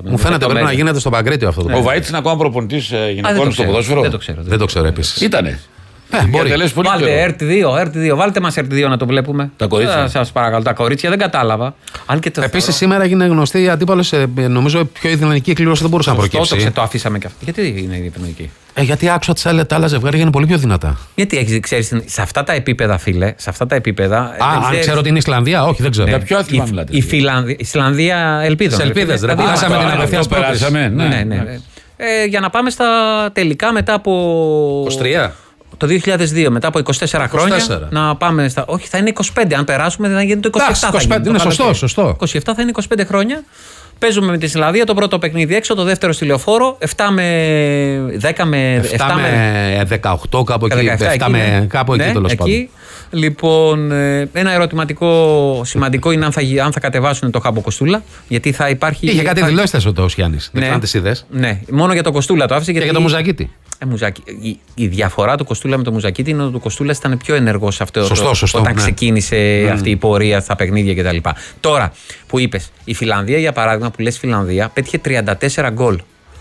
Μου φαίνεται πρέπει να γίνεται στο Παγκρίτιο αυτό το πράγμα. Ο Βαΐτης είναι ακόμα προπονητής γυναικών στο ποδόσφαιρο. Δεν το ξέρω επίσης. Ήτανε. Βάλτε RT2, βάλτε μας RT2 να το βλέπουμε. Τα κορίτσια. Σας παρακαλώ, τα κορίτσια δεν κατάλαβα. Επίσης σήμερα έγινε γνωστή η αντίπαλος, νομίζω πιο ιδανική εκκλήρωση δεν μπορούσε να προκύψει. Το αφήσαμε και αυτό. Γιατί είναι η ιδανική? Γιατί άκουσα τα άλλα ζευγάρια είναι πολύ πιο δυνατά. Γιατί ξέρεις, σε αυτά τα επίπεδα, φίλε, σε αυτά τα επίπεδα. Αν ξέρω ότι είναι η Ισλανδία, όχι, δεν ξέρω. Για ποιο άθλημα μιλάτε? Η Ισλανδία ελπίδων. Σε ελπίδες, ρε. Χάσαμε την απευθείας πρόκληση. Ναι. Για να πάμε στα τελικά μετά από. 23. Το 2002, μετά από 24 χρόνια. Να πάμε στα. Όχι, θα είναι 25. Αν περάσουμε, δεν θα γίνει το 27. 25 είναι σωστό. 27 θα είναι 25 χρόνια. Παίζουμε με τη Ισλανδία το πρώτο παιχνίδι έξω, το δεύτερο στη Λεωφόρο. 7 με 10 με 7 με 18, κάπου εκεί. 7 με κάπου εκεί τέλος πάντων. Λοιπόν, ένα ερωτηματικό σημαντικό είναι αν θα κατεβάσουν το Χάμπο Κοστούλα. Γιατί θα υπάρχει. Είχε κάτι δηλώσεις ο Γιάννης. Δεν ξέρω αν τις είδες. Ναι, μόνο για το Κοστούλα το άφησε. Και για το Μουζακίτη. Η διαφορά του Κοστούλα με το Μουζακίτη είναι ότι ο Κοστούλας ήταν πιο ενεργός αυτό όταν ξεκίνησε αυτή η πορεία στα παιχνίδια κτλ. Τώρα που είπες, η Φιλανδία για παράδειγμα, που λες Φιλανδία, πέτυχε 34 γκολ.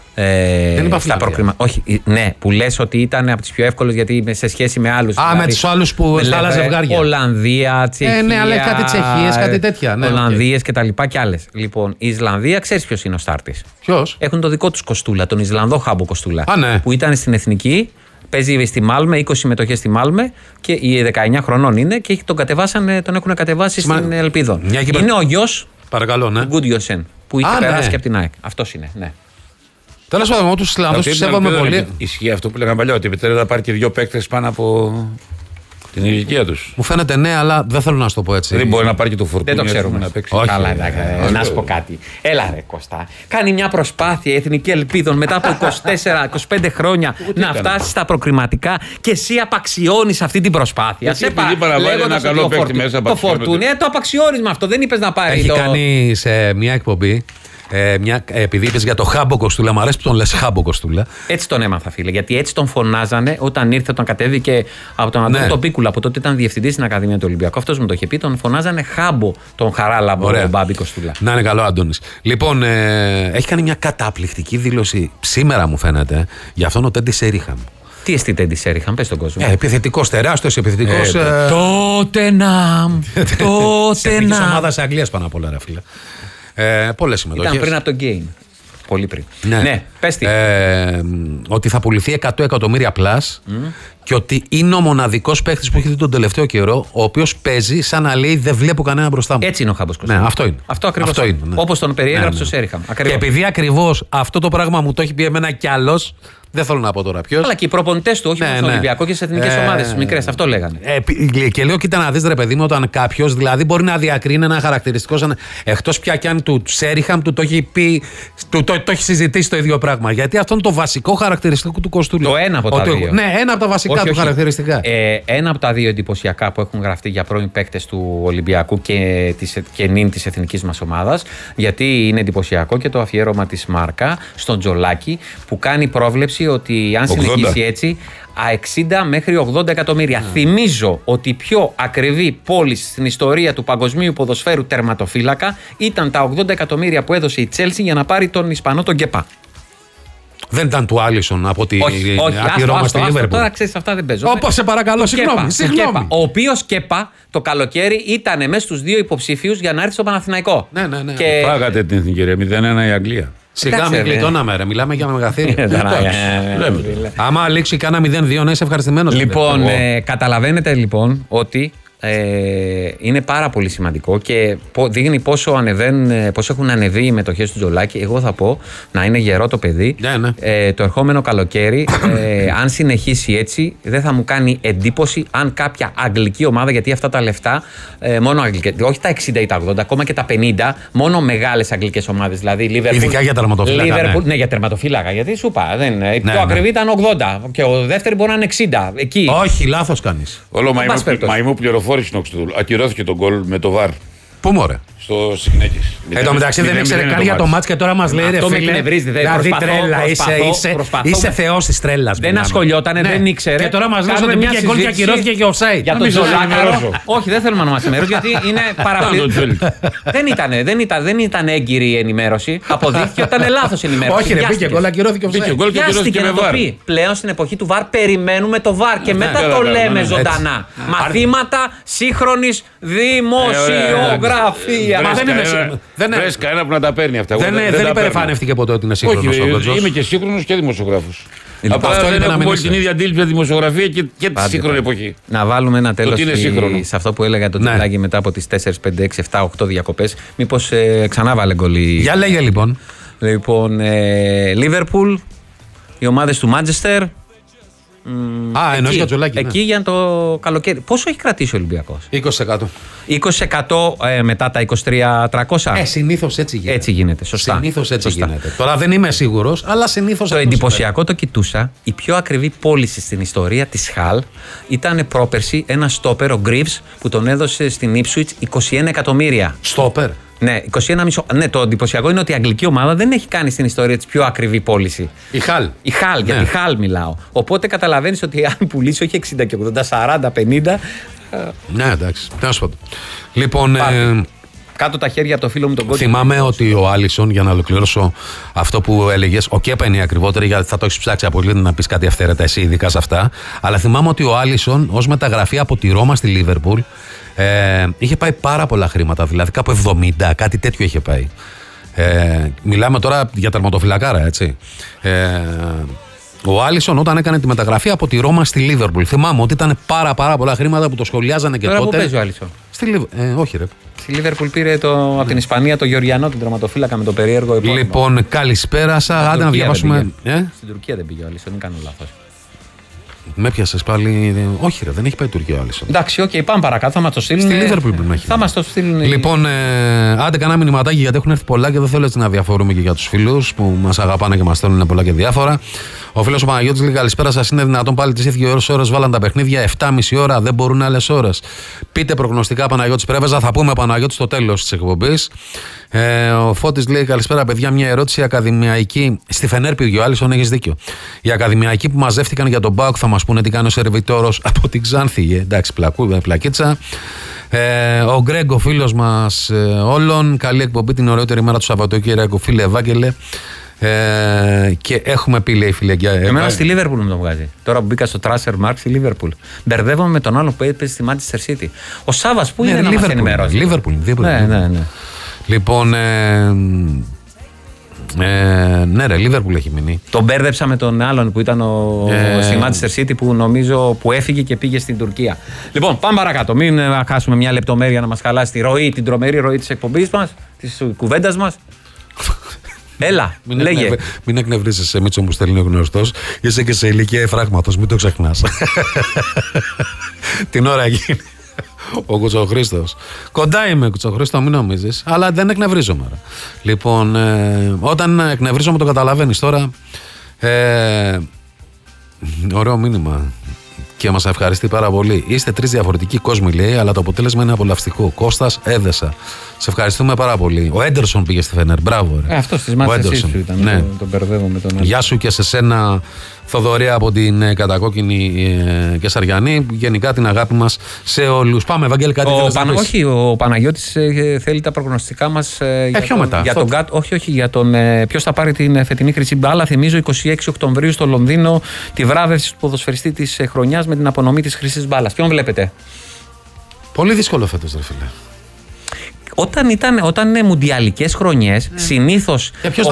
Δεν είπα Φιλανδία. Όχι, ναι, που λες ότι ήταν από τις πιο εύκολες γιατί σε σχέση με άλλους. Με τους άλλους που στα άλλα ζευγάρια. Ολλανδία, Τσεχία. Ναι, αλλά κάτι Τσεχίες, κάτι τέτοια. Ολλανδίες κτλ. Και άλλες. Λοιπόν, η Ισλανδία, ξέρεις ποιος είναι ο στάρτης? Ποιος? Έχουν το δικό τους Κοστούλα, τον Ισλανδό Χάμπο Κοστούλα. Ναι. Που ήταν στην εθνική. Παίζει στη Μάλμε, 20 συμμετοχές στη Μάλμε και οι 19 χρονών είναι και τον έχουν κατεβάσει στην Ελπίδων. Είναι ο γιος του Γκούντιονσεν που είχε περάσει και από την ΑΕΚ. Αυτός είναι, ναι. Τέλος πάντων, εγώ τους Ισλανδούς τους σέβομαι πολύ. Ισχύει αυτό που λέγαμε παλιά, ότι επιτρέπεται να πάρει και 2 παίκτες πάνω από την ηλικία τους. Μου φαίνεται ναι, αλλά δεν θέλω να σου το πω έτσι. Δεν μπορεί να πάρει και το Φορτούνι. Δεν το ξέρουμε. Να παίξει. Καλά, να σου πω κάτι. Έλα ρε Κώστα. Κάνει μια προσπάθεια η Εθνική Ελπίδων μετά από 24-25 χρόνια να φτάσει στα προκριματικά και εσύ απαξιώνεις αυτή την προσπάθεια. Επειδή παραβάλλει ένα καλό παίκτη μέσα. Το Φορτούνι, το απαξιώνεις με αυτό. Δεν είπες να πάρει. Έχει κάνει σε μια εκπομπή. Επειδή είπες για το Χάμπο Κοστούλα, μου αρέσει που τον λες Χάμπο Κοστούλα. Έτσι τον έμαθα, φίλε. Γιατί έτσι τον φωνάζανε όταν ήρθε, όταν κατέβηκε από τον Αντώνη τον Πίκουλα, από τότε ήταν διευθυντής στην Ακαδημία του Ολυμπιακού. Αυτός μου το είχε πει, τον φωνάζανε Χάμπο τον Χαράλαμπο, τον Μπάμπη Κοστούλα. Να είναι καλό, Αντώνης. Λοιπόν, έχει κάνει μια καταπληκτική δήλωση σήμερα, μου φαίνεται, για αυτόν ο Τέντι Σέριχαμ. Τι εστί Τέντι Σέριχαμ, πες στον κόσμο. Επιθετικός, τεράστιος επιθετικός. Τότεναμ. Εθνικής ομάδας Αγγλίας πάνω απ' όλα, ρε φίλε. Πολλές συμμετοχές. Ήταν πριν από το Game. Πολύ πριν. Ναι, πες τι. Ότι θα πουληθεί 100 εκατομμύρια πλάς και ότι είναι ο μοναδικός παίκτης που έχει δει τον τελευταίο καιρό, ο οποίος παίζει σαν να λέει δεν βλέπω κανένα μπροστά μου. Έτσι είναι ο Χάμπος Κοστούλα. Ναι, αυτό είναι. Αυτό ακριβώς. Ναι. Όπως τον περιέγραψε ο Σέριχαμ. Και επειδή ακριβώς αυτό το πράγμα μου το έχει πει εμένα κι άλλος. Δεν θέλω να πω τώρα ποιος. Αλλά και οι προπονητές του, όχι μόνο στον Ολυμπιακό και στις εθνικές ομάδες, τις μικρές, αυτό λέγανε. Και λέω, κοίτα να δεις, ρε παιδί μου, όταν κάποιος δηλαδή μπορεί να διακρίνει ένα χαρακτηριστικό, εκτός πια κι αν του Σέριχαμ του το έχει πει, το έχει συζητήσει το ίδιο πράγμα. Γιατί αυτό είναι το βασικό χαρακτηριστικό του Κοστούλα. Το ένα από τα δύο. Ναι, ένα από τα βασικά του χαρακτηριστικά. Ένα από τα δύο εντυπωσιακά που έχουν γραφτεί για πρώην παίκτες του Ολυμπιακού και νυν της εθνικής μας ομάδας. Γιατί είναι εντυπωσιακό και το αφιέρωμα της Μάρκα στον Τζολάκη που κάνει πρόβλεψη ότι αν συνεχίσει έτσι 60 μέχρι 80 εκατομμύρια. Θυμίζω ότι η πιο ακριβή πώληση στην ιστορία του παγκοσμίου ποδοσφαίρου τερματοφύλακα ήταν τα 80 εκατομμύρια που έδωσε η Τσέλσι για να πάρει τον Ισπανό τον Γκέπα. Δεν ήταν του Άλισον από τη Ρώμα στη Λίβερπουλ. Τώρα ξέρεις, αυτά δεν παίζω. Όπως σε παρακαλώ, συγγνώμη. Ο οποίος Κέπα το καλοκαίρι ήταν μέσα στους δύο υποψήφιους για να έρθει στο Παναθηναϊκό. Ναι. Φάγατε την εθνική, 0-1 η Αγγλία. Σιγά μην γλιτώναμε, ρε. Μιλάμε για μεγαθύριο. Άμα λήξει κάνα 0-2, να είσαι ευχαριστημένος. Λοιπόν, καταλαβαίνετε λοιπόν ότι είναι πάρα πολύ σημαντικό και δείχνει πόσο έχουν ανεβεί οι μετοχές του Τζολάκη. Εγώ θα πω να είναι γερό το παιδί. Το ερχόμενο καλοκαίρι, αν συνεχίσει έτσι, δεν θα μου κάνει εντύπωση αν κάποια αγγλική ομάδα, γιατί αυτά τα λεφτά, μόνο αγγλικές, όχι τα 60 ή τα 80, ακόμα και τα 50, μόνο μεγάλες αγγλικές ομάδες. Δηλαδή Liverpool. Ειδικά για τερματοφύλακα. Ναι, για τερματοφύλακα. Γιατί σου είπα, η πιο ακριβή ήταν 80 και ο δεύτερο μπορεί να είναι 60. Εκεί. Όχι, λάθος κάνεις. Όλο μαϊμού πληροφόρηση. Ακυρώθηκε το γκολ με το VAR. Πού μωρέ. Στο Συγνέκης. Εν τω μεταξύ δεν ήξερε καν για το μάτς και τώρα μας λέει ρε φίλε. Δηλαδή τρέλα, είσαι θεός της τρέλας. Δεν ασχολιόταν, δεν ήξερε. Και τώρα μας λέει ότι μπήκε γκολ και ακυρώθηκε και offside. Για τον Τζολάκαρο. Όχι, δεν θέλουμε να μας ενημερώσει γιατί είναι παραπληρωμένη. Δεν ήταν έγκυρη η ενημέρωση. Αποδείχθηκε ότι ήταν λάθος η ενημέρωση. Όχι, ρε, μπήκε γκολ, ακυρώθηκε offside. Βιάστηκε να το πει. Πλέον στην εποχή του VAR περιμένουμε το VAR και μετά το λέμε ζωντανά. Μαθήματα σύγχρονης δημοσιογραφίας. Βρες κανένα που να τα παίρνει αυτά. Δεν υπερεφανεύτηκε ποτέ ότι είναι σύγχρονος. Όχι, είμαι και σύγχρονος και δημοσιογράφος. Αυτό δεν έχουμε όλη την ίδια αντίληψη με τη δημοσιογραφία και τη σύγχρονη εποχή. Να βάλουμε ένα τέλος σε αυτό που έλεγα το Τιτλάκι μετά από τις 4, 5, 6, 7, 8 διακοπές. Μήπως ξανά βάλε γκολ. Για λέγε λοιπόν. Λοιπόν, Λίβερπουλ, οι ομάδες του Μάντσεστερ. Εννοείς για Τζολάκη. Εκεί για το καλοκαίρι. Πόσο έχει κρατήσει ο Ολυμπιακός? 20%. 20% μετά τα 23.300. Συνήθως έτσι γίνεται. Έτσι γίνεται, σωστά. Συνήθως έτσι γίνεται. Τώρα δεν είμαι σίγουρος, αλλά συνήθως. Το εντυπωσιακό το κοιτούσα. Η πιο ακριβή πώληση στην ιστορία της Χαλ ήταν πρόπερση ένα στόπερ, ο Γκρίβς, που τον έδωσε στην Ipswich 21 εκατομμύρια. Στόπερ. Ναι, 21,5. Ναι, το εντυπωσιακό είναι ότι η αγγλική ομάδα δεν έχει κάνει στην ιστορία της πιο ακριβή πώληση. Η Χαλ. Για τη Χαλ μιλάω. Οπότε καταλαβαίνεις ότι αν πουλήσει όχι 60 και 80, 40, 50. Ναι, εντάξει. Τέλος πάντων. Λοιπόν. Κάτω τα χέρια από το φίλο μου τον Κότσο. Θυμάμαι ότι ο Άλισον, για να ολοκληρώσω αυτό που έλεγες, ο Κέπα είναι η ακριβότερη, γιατί θα το έχεις ψάξει απολύτω να πεις κάτι αυθαίρετα εσύ, ειδικά σε αυτά. Αλλά θυμάμαι ότι ο Άλισον, ως μεταγραφή από τη Ρώμα στη Λίβερπουλ, είχε πάει πάρα πολλά χρήματα, δηλαδή κάπου 70, κάτι τέτοιο είχε πάει. Μιλάμε τώρα για τερματοφυλακάρα, έτσι. Ο Άλισον όταν έκανε τη μεταγραφή από τη Ρώμα στη Λίβερπουλ, θυμάμαι ότι ήταν πάρα πολλά χρήματα που το σχολιάζανε και τώρα τότε. Πού παίζει ο Άλισον? Όχι ρε. Στη Λίβερπουλ πήρε από την Ισπανία το Γεωργιανό, τον τερματοφύλακα με το περίεργο επώνυμο. Λοιπόν, καλησπέρα σας. Άντε να διαβάσουμε. Στην Τουρκία δεν πήγε ο Άλισον, δεν κάνω λάθος. Με πιάσες πάλι. Όχι, ρε, δεν έχει πάει η Τουρκία ο Άλισον. Εντάξει, πάμε παρακάτω, θα μας το στείλουν. Στη Λίβερπουλ πρέπει να έχει. Θα μας το στείλουν. Λοιπόν, άντε κανένα μηνυματάκι γιατί έχουν έρθει πολλά και δεν θέλω έτσι να διαφορούμε και για τους φίλους που μας αγαπάνε και μας στέλνουν πολλά και διάφορα. Ο φίλος ο Παναγιώτης λέει: καλησπέρα σας. Είναι δυνατόν πάλι τις 2 ώρες βάλαν τα παιχνίδια? 7,5 ώρα, δεν μπορούν άλλες ώρες? Πείτε προγνωστικά, Παναγιώτης Πρέβεζα. Θα πούμε Παναγιώτη στο τέλος της εκπομπής. Ο Φώτης λέει: καλησπέρα, παιδιά. Μια ερώτηση ακαδημιακή. Στη Φενέρ πήγε ο Άλισον, έχεις δίκιο. Οι ακαδημιακοί που μαζεύτηκαν για τον ΠΑΟΚ θα μας πούνε τι κάνει ο σερβιτόρος από την Ξάνθη. Εντάξει, πλακίτσα. Ο Γκρέγκ, ο φίλος μας όλων. Καλή εκπομπή την ωραιότερη μέρα του Σαββατοκύριακου, φίλε Ευάγγελε. Και έχουμε πει, λέει, φίλε. Εμένα στη Λίβερπουλ μου το βγάζει. Τώρα που μπήκα στο Transfer Mark στη Λίβερπουλ. Μπερδεύομαι με τον άλλο που έπαιζε στη Manchester City. Ο Σάββας που είναι να μας ενημερώσει? Λίβερπουλ. Ναι. Λοιπόν. Ναι, ρε, Λίβερπουλ έχει μείνει. Τον μπέρδεψα με τον άλλον που ήταν στη Manchester City που νομίζω που έφυγε και πήγε στην Τουρκία. Λοιπόν, πάμε παρακάτω. Μην χάσουμε μια λεπτομέρεια να μας χαλάσει τη ροή, την τρομερή ροή της εκπομπής μας, της κουβέντας μας. Έλα, λέγε. Μην εκνευρίζεσαι, Μίτσο, μου στέλνει ο γνωστός. Είσαι και σε ηλικία εφράγματος, μην το ξεχνάς. Την ώρα γίνει. Ο Κουτσοχρήστος. Κοντά είμαι, Κουτσοχρήστο, μην νομίζεις. Αλλά δεν εκνευρίζομαι. Λοιπόν, όταν εκνευρίζομαι το καταλαβαίνεις τώρα. Ωραίο μήνυμα. Και μας ευχαριστεί πάρα πολύ. Είστε 3 διαφορετικοί κόσμοι, λέει, αλλά το αποτέλεσμα είναι απολαυστικό. Κώστας, έδεσα. Σε ευχαριστούμε πάρα πολύ. Ο Έντερσον πήγε στη Φενέρ. Μπράβο, ρε. Αυτό τη Manchester σου ήταν. Ναι. Τον μπερδεύω με τον άλλο. Γεια σου και σε σένα, Θοδωρία, από την κατακόκκινη και Σαριανή. Γενικά την αγάπη μας σε όλους. Πάμε, Ευαγγέλη, κάτι θέλεις να πεις? Όχι, ο Παναγιώτης θέλει τα προγνωστικά μας για τον ποιος θα πάρει την φετινή χρυσή μπάλα. Θυμίζω 26 Οκτωβρίου στο Λονδίνο τη βράβευση του ποδοσφαιριστή της χρονιάς με την απονομή της χρυσής μπάλας. Ποιον βλέπετε? Πολύ δύσκολο φέτος, ρε φίλε. Όταν είναι μουντιαλικές χρονιές, συνήθως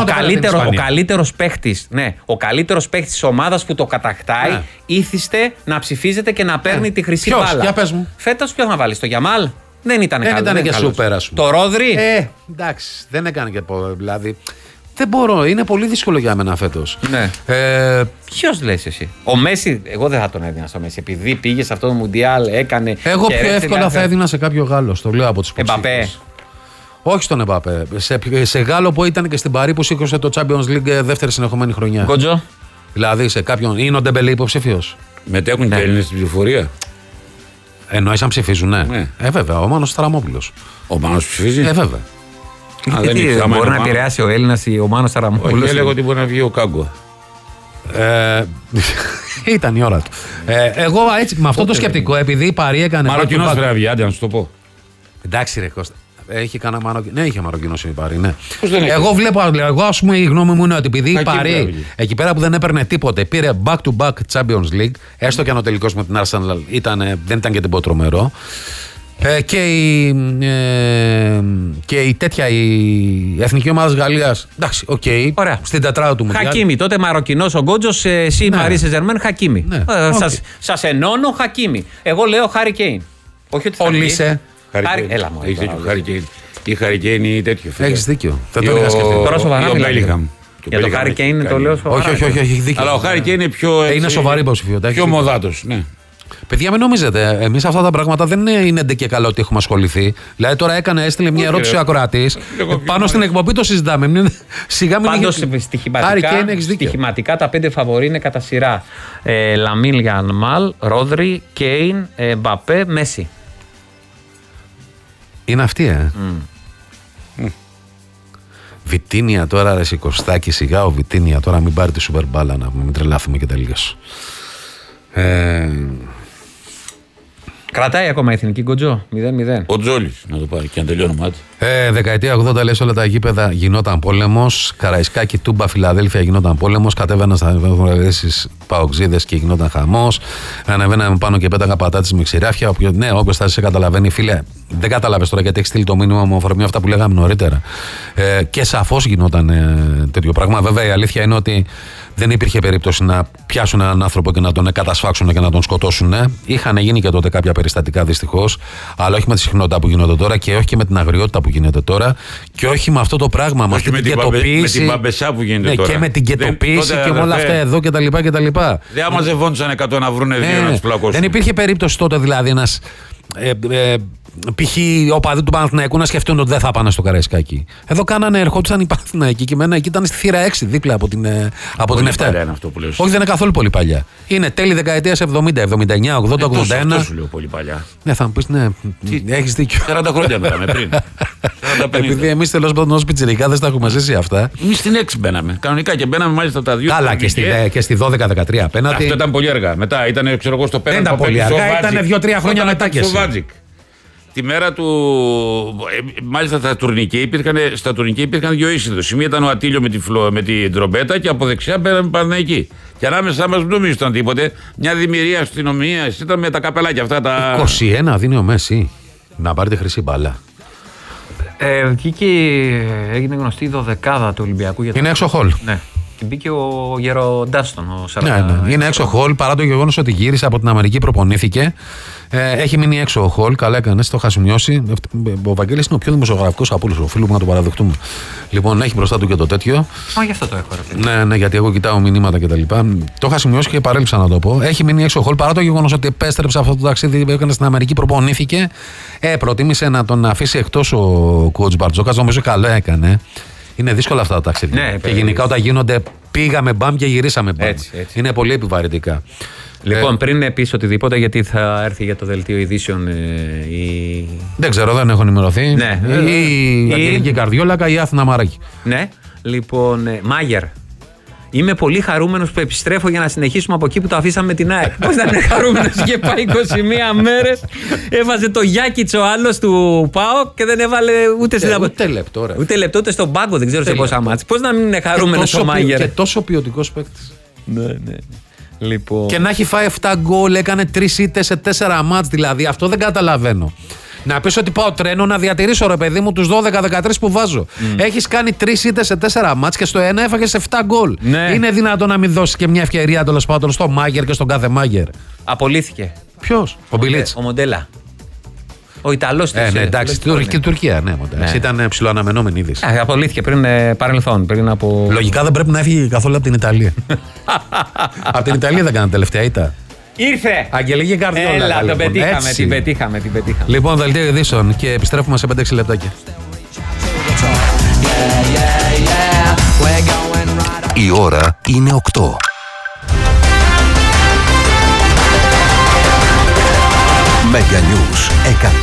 ο καλύτερος παίκτης της ομάδας που το κατακτάει ήθιστε να ψηφίζεται και να παίρνει τη χρυσή μπάλα. Για πες μου. Φέτος ποιος να βάλεις, το Γιαμάλ? Δεν ήταν καλός. Δεν ήταν και σούπερ, ας πούμε. Το Ρόδρυ. Εντάξει, δεν έκανε και δηλαδή. Δεν μπορώ, είναι πολύ δύσκολο για μένα φέτος. Ναι. Ποιος λες εσύ? Ο Μέση, εγώ δεν θα τον έδινα στο Μέση. Επειδή πήγε σε αυτό το Μουντιάλ, έκανε. Εγώ πιο εύκολα θα έδινα σε κάποιο Γάλλο. Το λέω από τους υποψήφιους. Εμπαπέ. Όχι στον Εμπαπέ. Σε Γάλλο που ήταν και στην Παρί που σήκωσε το Champions League δεύτερη συνεχόμενη χρονιά. Εννοείς αν ψηφίζουν, Ναι. Βέβαια, ο Μάνος Ταραμόπουλος. Ο Μάνος ψηφίζει. Βέβαια. Μπορεί να επηρεάσει ο Έλληνας ο Μάνος Ταραμόπουλος. Όχι, έλεγα ότι μπορεί να βγει ο Κάγκο. Ήταν η ώρα του. Εγώ έτσι, με αυτό το σκεπτικό, επειδή η Παρή έκανε. Μαροκινός βραβεί, άντε να σου το πω. Εντάξει, ρε Κώστα. Έχει κανένα Μαροκινό. Ναι, είχε Μαροκινό η Παρή, ναι. Πώς δεν έχει? Εγώ ας πούμε η γνώμη μου είναι ότι επειδή η Κακή Παρή βραβεία. εκεί πέρα που δεν έπαιρνε τίποτε, πήρε back-to-back Champions League, έστω και αν ο τελικός με την Arsenal δεν ήταν και τίποτα τρομερό. Και η τέτοια η εθνική ομάδα της Γαλλίας. Εντάξει, οκ. Ωραία. Στην τετράδα του Μουντιάλ. Χακίμι. Τότε Μαροκινός ο Γκότζος, εσύ Ναι. Μαρί Σεζερμέν, Χακίμι. Ναι. Σας ενώνω Χακίμι. Εγώ λέω Χάρι Κέιν. Όχι ότι θα Ο βγει. Λίσε. Έλα μου. Έχεις δίκιο, Χάρι Κέιν. Η Χάρι Κέιν είναι τέτοιο. φίλε. Έχεις δίκιο. Δεν Ή το είχα σκεφτεί. Τώρα σοβαρά ή ο μιλάμε. Μπέλιγχαμ. Για το Χάρι Κέιν το λέω σοβαρά. Όχι, έχει δίκιο. Αλλά ο Χάρι Κέιν είναι πιο. Είναι σοβαρή υποψηφιότητα. Πιο μοδάτος, ναι. Παιδιά, μην νομίζετε, εμείς αυτά τα πράγματα δεν είναι ντε και καλό ότι έχουμε ασχοληθεί. Δηλαδή, τώρα έστειλε μια ερώτηση ο ακροατής. Πάνω στην εκπομπή το συζητάμε. Σιγά μην Πάντως Χάρι Κέιν, έχεις δίκιο. στοιχηματικά τα 5 φαβορί είναι κατά σειρά. Λαμίλ Γιανμάλ, Ρόδρι, Κέιν, Μπαπέ, Μέση. Είναι αυτή, Βιτίνια τώρα, ρε Σικωστάκη, σιγά ο Βιτίνια τώρα, μην πάρει τη σούπερ μπάλα να μην τρελάθουμε και τελείως. Κρατάει ακόμα η εθνική Γκοτζό, 0-0. Ο Τζόλης να το πάρει και να τελειώνω μάτι. Δεκαετία 80 λες όλα τα γήπεδα γινόταν πόλεμος. Καραϊσκάκη, Τούμπα, Φιλαδέλφια γινόταν πόλεμος. Κατέβαιναν στα βουλευτές Παοξίδες και γινόταν χαμός. Ανεβαίναμε πάνω και πέταγα πατάτες με ξηράφια. Ναι, όποιος θα σε καταλαβαίνει, φίλε, δεν κατάλαβες τώρα γιατί έχει στείλει το μήνυμα με αφορμή αυτά που λέγαμε νωρίτερα. Και σαφώς γινόταν τέτοιο πράγμα. Βέβαια η αλήθεια είναι ότι δεν υπήρχε περίπτωση να πιάσουν έναν άνθρωπο και να τον κατασφάξουν και να τον σκοτώσουν. Είχαν γίνει και τότε κάποια περιστατικά δυστυχώς, αλλά όχι με τη συχνότητα που γίνονται τώρα και όχι και με την αγριότητα που γίνεται τώρα και όχι με αυτό το πράγμα, με αυτή την κετοποίηση. Με την παμπεσά που γίνεται τώρα. Και με την κετοποίηση και με όλα αυτά εδώ κτλ. Δεν μαζευόντουσαν 100 να βρούνε δύο να τους πλακώσουν. Δεν υπήρχε περίπτωση τότε δηλαδή ένας π.χ. οπαδοί του Παναθηναϊκού να σκεφτούν ότι δεν θα πάνε στο Καραϊσκάκι. Εδώ ερχόντουσαν οι Παναθηναϊκοί και εμένα εκεί ήταν στη θύρα 6 δίπλα από την 7. Είναι αυτό που λέω. Όχι, δεν είναι καθόλου πολύ παλιά. Είναι τέλη δεκαετίας 70, 79, 80, 81. Αυτό σου λέω πολύ παλιά. Ναι, θα μου πεις, ναι, έχεις δίκιο. 40 χρόνια μιλάμε πριν. Επειδή εμείς τέλος πάντων ως πιτσιρικάδες τα έχουμε ζήσει αυτά. Εμείς στην 6 μπαίναμε. Κανονικά και μπαίναμε μάλιστα τα δύο. Καλά, και στη 12-13 απέναντι. Αυτό ήταν πολύ αργά. Μετά ήταν, ξέρω εγώ, στο πέραν. Δεν ήταν πολύ αργά, ήταν 2-3 χρόνια μετά και εσύ. Τη μέρα του. Μάλιστα στα τουρνικέ υπήρχαν δύο είσοδοι. Η μία ήταν ο Ατήλιο με την τρομπέτα και από δεξιά πέραμε Παναθηναϊκοί. Και ανάμεσά μας δεν νομίζω ήταν τίποτε. Μια δημιουργία αστυνομία ήταν με τα καπελάκια αυτά. 21 δίνει ο Μέση να πάρει τη χρυσή μπάλα. Βγήκε, έγινε γνωστή η 12η του Ολυμπιακού. Είναι έξω χολ. Ναι. Και μπήκε ο Γερο Ντάστον. Ναι. Είναι έξω χολ παρά το γεγονός ότι γύρισε από την Αμερική, προπονήθηκε. Έχει μείνει έξω ο χολ. Καλά έκανε, το είχα σημειώσει. Ο Βαγγέλης είναι ο πιο δημοσιογραφικός από όλους. Ο φίλου μου να το παραδεχτούμε. Λοιπόν, έχει μπροστά του και το τέτοιο. Μα γι' αυτό το έχω. Ναι, γιατί εγώ κοιτάω μηνύματα κτλ. Το είχα σημειώσει και παρέλειψα να το πω. Έχει μείνει έξω ο χολ παρά το γεγονός ότι επέστρεψε αυτό το ταξίδι που έκανε στην Αμερική, προπονήθηκε. Προτίμησε να τον αφήσει εκτός ο coach Μπαρτζόκας. Νομίζω καλό έκανε. Είναι δύσκολα αυτά τα ταξίδια. Ναι, και γενικά όταν γίνονται πήγαμε μπαμ και γυρίσαμε μπαμ. Έτσι. Είναι πολύ επιβαρυντικά. Λοιπόν, πριν πεις οτιδήποτε, γιατί θα έρθει για το δελτίο ειδήσεων Δεν ξέρω, δεν έχω ενημερωθεί. Ναι. Η Αγγελική Καρδιόλακα ή η Άθηνα Μαράκη. Ναι. Λοιπόν, Μάγερ. Είμαι πολύ χαρούμενος που επιστρέφω για να συνεχίσουμε από εκεί που το αφήσαμε με την ΑΕΚ. Πώς θα είναι χαρούμενος, είχε πάει 21 μέρες, έβαζε το Γιάκιτς ο άλλος του ΠΑΟΚ και δεν έβαλε ούτε στην Ούτε λεπτό, ρε. Ούτε λεπτό, ούτε στον πάγκο, δεν ξέρω σε πόσα μάτς. Πώς να μην είναι χαρούμενος ο Μάγερ. Και τόσο ποιοτικός παίκτης. Ναι. Λοιπόν. Και να έχει φάει 7 γκολ, έκανε 3 ήττες σε 4 μάτς δηλαδή. Αυτό δεν καταλαβαίνω. Να πεις ότι πάω τρένο να διατηρήσω, ρε παιδί μου, τους 12-13 που βάζω. Έχεις κάνει 3 ήττες σε 4 μάτς και στο ένα έφαγες 7 γκολ. Ναι. Είναι δυνατόν να μην δώσεις και μια ευκαιρία τέλος πάντων στο Μάγερ και στον κάθε Μάγερ? Απολύθηκε. Ποιος? Ο Μπιλίτς. Ο Μοντέλα. Ο Ιταλός της. Ναι, εντάξει, και η Τουρκία, ναι. Ήταν ψηλοαναμενόμενη είδηση. Απολύθηκε πριν παρελθόν, πριν από. Λογικά δεν πρέπει να έφυγε καθόλου από την Ιταλία. Από την Ιταλία δεν κάνανε τελευταία ήττα. Ήρθε! Αγγελική Καρδιόλακα. Έλα, λοιπόν. την πετύχαμε. Λοιπόν, δελτίο ειδήσεων και επιστρέφουμε σε 5-6 λεπτάκια. Η ώρα είναι 8. Mega News